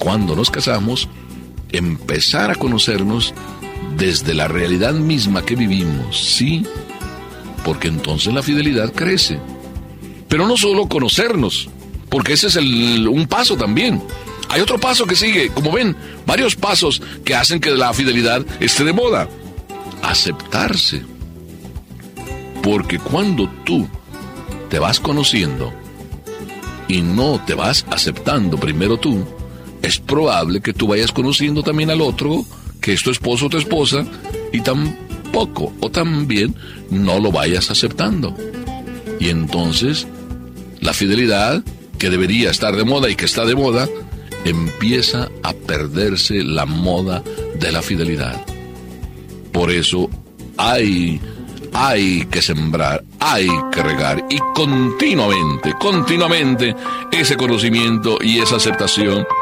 cuando nos casamos, empezar a conocernos desde la realidad misma que vivimos, ¿sí? Porque entonces la fidelidad crece. Pero no solo conocernos, porque ese es un paso también. Hay otro paso que sigue, como ven, varios pasos que hacen que la fidelidad esté de moda. Aceptarse. Porque cuando tú te vas conociendo y no te vas aceptando primero tú, es probable que tú vayas conociendo también al otro, que es tu esposo o tu esposa, y tampoco o también no lo vayas aceptando. Y entonces, la fidelidad, que debería estar de moda y que está de moda, empieza a perderse la moda de la fidelidad. Por eso hay que sembrar, hay que regar, y continuamente ese conocimiento y esa aceptación